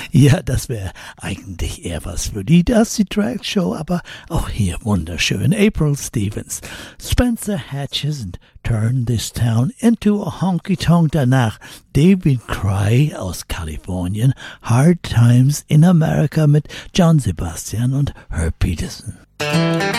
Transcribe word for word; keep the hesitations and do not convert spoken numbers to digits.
Ja, das wäre eigentlich eher was für die Dusty Drag Show, aber auch hier wunderschön. April Stevens, Spencer Hatches and Turn This Town into a Honky Tonk. Danach David Cry aus Kalifornien, Hard Times in America mit John Sebastian und Herb Peterson.